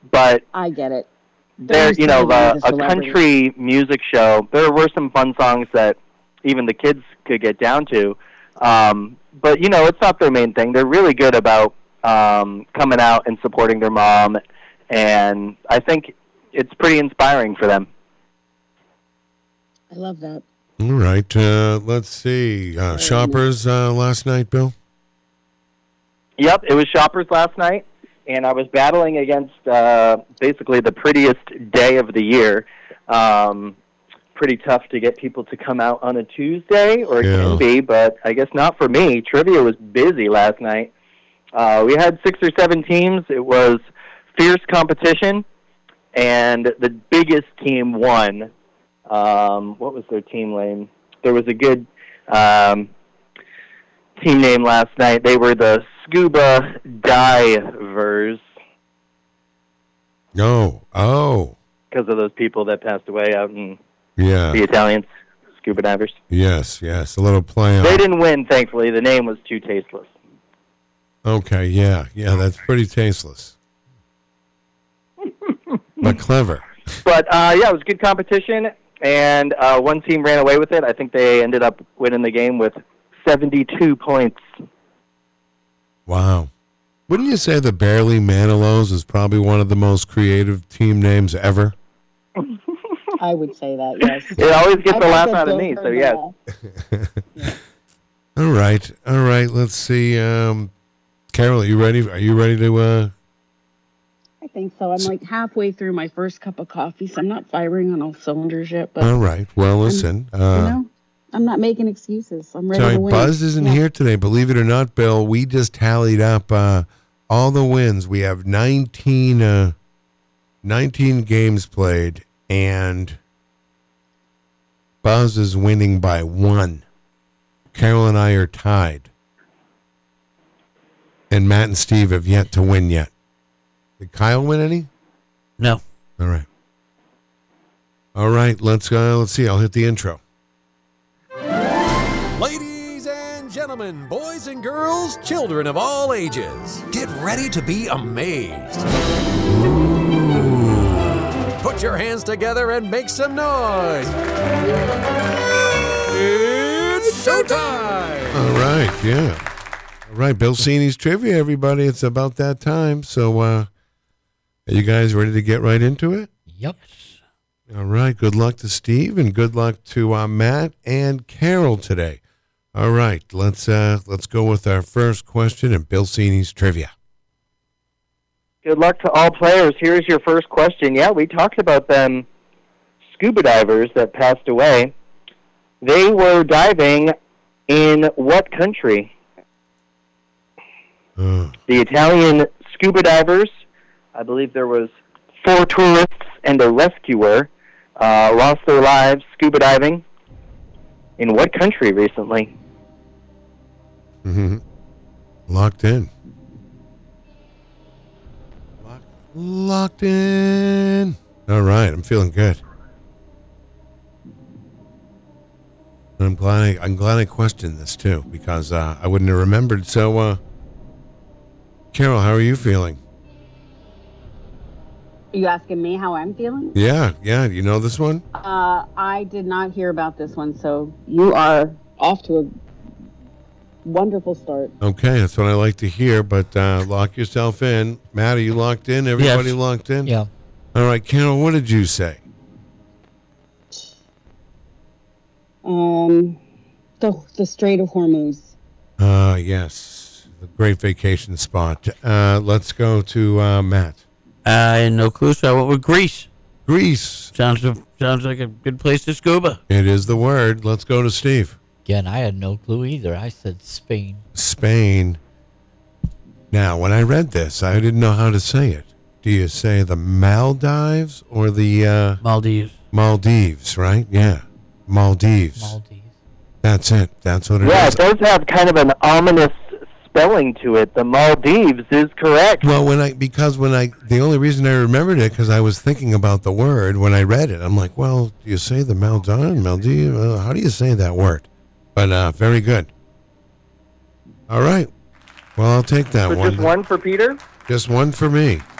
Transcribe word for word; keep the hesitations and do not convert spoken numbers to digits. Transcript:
but I get it. there, you know, the, a country music show, there were some fun songs that even the kids could get down to. Um, but, you know, it's not their main thing. They're really good about um, coming out and supporting their mom, and I think it's pretty inspiring for them. I love that. All right. Uh, let's see. Uh, shoppers uh, last night, Bill? Yep, it was Shoppers last night, and I was battling against uh, basically the prettiest day of the year. Um, pretty tough to get people to come out on a Tuesday, or it Yeah. can be, but I guess not for me. Trivia was busy last night. Uh, we had six or seven teams. It was fierce competition, and the biggest team won. Um, what was their team name? There was a good um, team name last night. They were the Scuba Divers. Oh, oh. Because of those people that passed away out in Yeah. the Italians, Scuba Divers. Yes, yes. A little play on. They didn't win, thankfully. The name was too tasteless. Okay, yeah, yeah. That's pretty tasteless. But clever. But, uh, yeah, it was good competition, and uh, one team ran away with it. I think they ended up winning the game with seventy-two points. Wow. Wouldn't you say the Barely Manilows is probably one of the most creative team names ever? I would say that, yes. It always gets I a laugh bet out of those me, are so yes. all. All right, all right. Let's see. Um, Carol, are you ready? Are you ready to? Uh... I think so. I'm like halfway through my first cup of coffee, so I'm not firing on all cylinders yet. But All right. Well, listen. I'm, Uh, you know, I'm not making excuses. I'm ready sorry, to win. Buzz isn't Yeah. here today. Believe it or not, Bill, we just tallied up uh, all the wins. We have nineteen, uh, nineteen games played, and Buzz is winning by one. Carol and I are tied. And Matt and Steve have yet to win yet. Did Kyle win any? No. All right. All right, let's uh, let's see. I'll hit the intro. Ladies and gentlemen, boys and girls, children of all ages, get ready to be amazed. Put your hands together and make some noise. It's showtime! All right, yeah. All right, Bill Cini's Trivia, everybody. It's about that time. So, uh, are you guys ready to get right into it? Yep. All right, good luck to Steve and good luck to uh, Matt and Carol today. All right, let's uh, let's go with our first question in Bill Cini's Trivia. Good luck to all players. Here's your first question. Yeah, we talked about them scuba divers that passed away. They were diving in what country? Uh, The Italian scuba divers, I believe there was four tourists and a rescuer, uh, lost their lives scuba diving. In what country recently? mm-hmm. Locked in. Lock, locked in. All right, I'm feeling good. I'm glad I, I'm glad I questioned this too because uh, I wouldn't have remembered. So, uh, Carol, how are you feeling? Are you asking me how I'm feeling? Yeah, yeah. You know this one? Uh, I did not hear about this one, so you are off to a wonderful start. Okay, that's what I like to hear. But uh, lock yourself in. Matt, are you locked in? Everybody Yes. locked in? Yeah. All right, Carol, what did you say? Um, the the Strait of Hormuz. Uh, yes, a great vacation spot. Uh, let's go to uh, Matt. I had no clue, so I went with Greece. Greece. Sounds sounds like a good place to scuba. It is the word. Let's go to Steve. Again, I had no clue either. I said Spain. Spain. Now, when I read this, I didn't know how to say it. Do you say the Maldives or the uh, Maldives? Maldives, right? Yeah. Maldives. Maldives. That's it. That's what it is. Yeah, it does have kind of an ominous spelling to it. The Maldives is correct. Well, when I because when I the only reason I remembered it because I was thinking about the word when I read it. I'm like, well, do you say the Maldives? Maldives? Uh, how do you say that word? But uh, very good. All right. Well, I'll take that So one. just one for Peter? Just one for me.